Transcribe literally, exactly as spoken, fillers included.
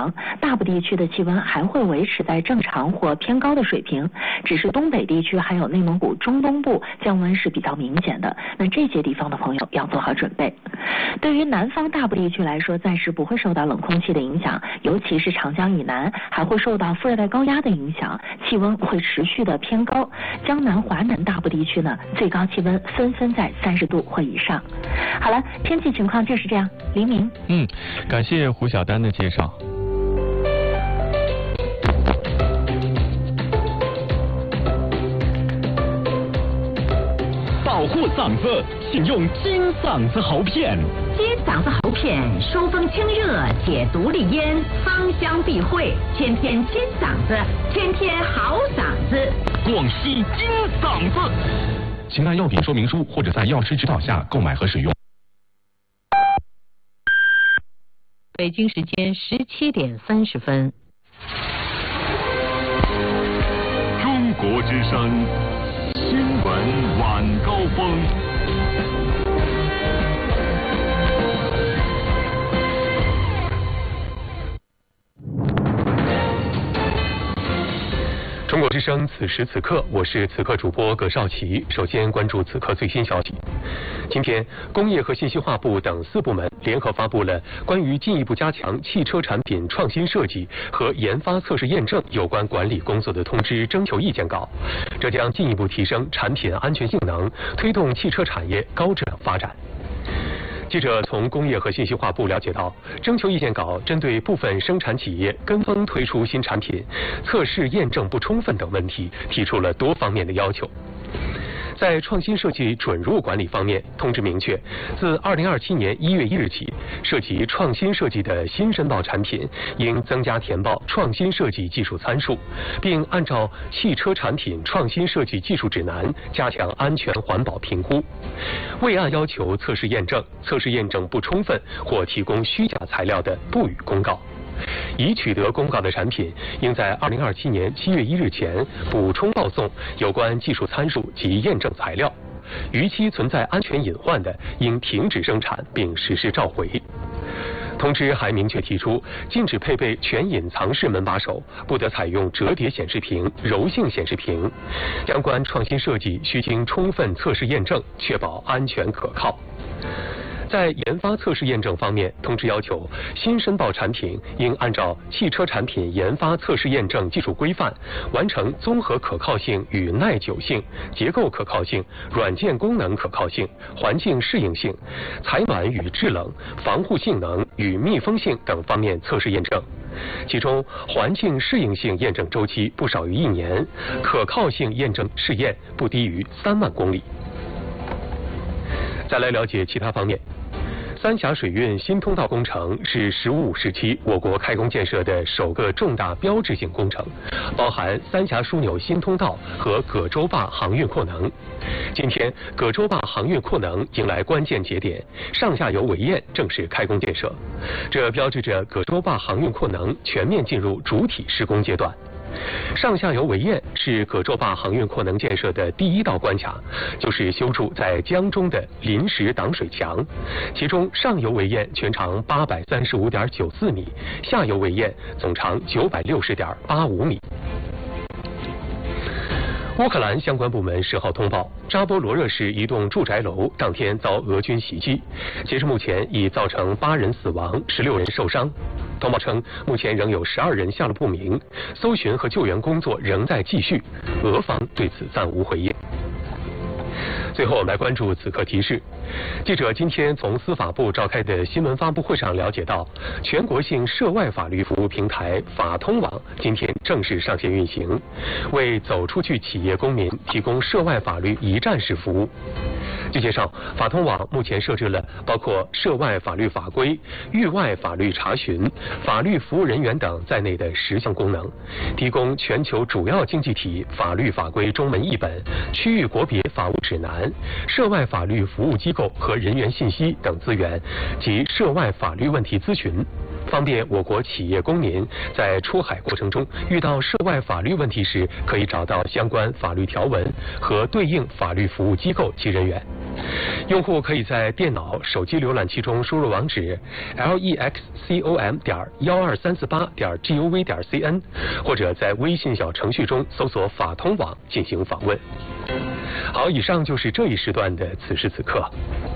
强，大部地区的气温还会维持在正常或偏高的水平，只是东北地区还有内蒙古中东部降温是比较明显的。那这些地方的朋友要做好准备。对于南方大部地区来说，暂时不会受到冷空气的影响，尤其是长江以南还会受到副热带高压的影响，气温会持续的偏高。江南、华南大部地区呢，最高气温纷纷在三十度或以上。好了，天气情况就是这样。黎明， 嗯，感谢胡晓丹的介绍。 保护嗓子，请用金嗓子喉片。 金嗓子喉片疏风清热，解毒利咽，芳香避秽，天天金嗓子，天天好嗓子。 广西金嗓子。请看药品说明书或者在药师指导下购买和使用。 北京时间十七点三十分。 中国之声新闻晚高峰。 中国之声，此时此刻，我是此刻主播葛少奇。首先关注此刻最新消息。今天，工业和信息化部等四部门联合发布了关于进一步加强汽车产品创新设计和研发测试验证有关管理工作的通知征求意见稿，这将进一步提升产品安全性能，推动汽车产业高质量发展。记者从工业和信息化部了解到，征求意见稿针对部分生产企业跟风推出新产品、测试验证不充分等问题，提出了多方面的要求。在创新设计准入管理方面，通知明确，自二零二七年一月一日起，涉及创新设计的新申报产品应增加填报创新设计技术参数，并按照汽车产品创新设计技术指南加强安全环保评估。未按要求测试验证、测试验证不充分或提供虚假材料的，不予公告。已取得公告的产品，应在二零二七年七月一日前补充报送有关技术参数及验证材料。逾期存在安全隐患的，应停止生产并实施召回。通知还明确提出，禁止配备全隐藏式门把手，不得采用折叠显示屏、柔性显示屏。相关创新设计需经充分测试验证，确保安全可靠。在研发测试验证方面，通知要求新申报产品应按照汽车产品研发测试验证技术规范，完成综合可靠性与耐久性、结构可靠性、软件功能可靠性、环境适应性、采暖与制冷、防护性能与密封性等方面测试验证。其中，环境适应性验证周期不少于一年，可靠性验证试验不低于三万公里。再来了解其他方面。三峡水运新通道工程是“十五五”时期我国开工建设的首个重大标志性工程，包含三峡枢纽新通道和葛洲坝航运扩能。今天，葛洲坝航运扩能迎来关键节点，上下游围堰正式开工建设，这标志着葛洲坝航运扩能全面进入主体施工阶段。上下游围堰是葛洲坝航运扩能建设的第一道关卡，就是修筑在江中的临时挡水墙。其中上游围堰全长八百三十五点九四米，下游围堰总长九百六十点八五米。乌克兰相关部门十号通报，扎波罗热市一栋住宅楼当天遭俄军袭击，截至目前已造成八人死亡，十六人受伤。通报称，目前仍有十二人下落不明，搜寻和救援工作仍在继续，俄方对此暂无回应。最后，我们来关注此刻提示。记者今天从司法部召开的新闻发布会上了解到，全国性涉外法律服务平台法通网今天正式上线运行，为走出去企业公民提供涉外法律一站式服务。据介绍，法通网目前设置了包括涉外法律法规、域外法律查询、法律服务人员等在内的十项功能，提供全球主要经济体法律法规中文译本、区域国别法务指南、涉外法律服务机构和人员信息等资源及涉外法律问题咨询，方便我国企业公民在出海过程中遇到涉外法律问题时，可以找到相关法律条文和对应法律服务机构及人员。 用户可以在电脑、手机浏览器中输入网址 l e x c o m 点幺二三四八点 g o v 点 c n， 或者在微信小程序中搜索法通网进行访问。好，以上就是这一时段的此时此刻。